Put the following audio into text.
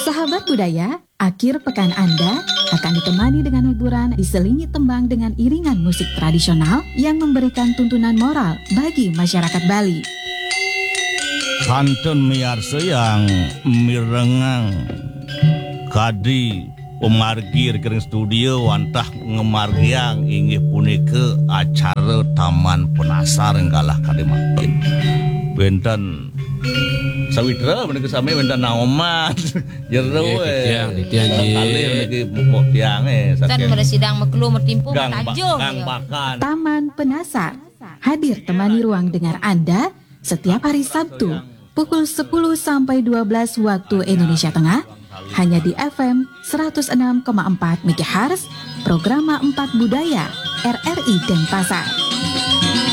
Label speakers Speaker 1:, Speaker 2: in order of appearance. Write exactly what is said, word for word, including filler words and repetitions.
Speaker 1: Sahabat budaya, akhir pekan Anda akan ditemani dengan hiburan diselingi tembang dengan iringan musik tradisional yang memberikan tuntunan moral bagi masyarakat Bali.
Speaker 2: Kantun miarsa yang mirengang kadi pemargir kering studio wantah ngemargiang inggih punika acara Taman Penasar enggalah kadimakin benten sawitra menika sami benten naoman jero
Speaker 3: tiang tiang
Speaker 2: kali niki mok tiang e
Speaker 4: kan meresidang meklu mertimpu tajo
Speaker 1: Taman Penasar hadir temani ruang dengar Anda setiap hari Sabtu pukul sepuluh sampai dua belas waktu Indonesia Tengah hanya di F M seratus enam koma empat MHz Programa empat Budaya R R I Denpasar.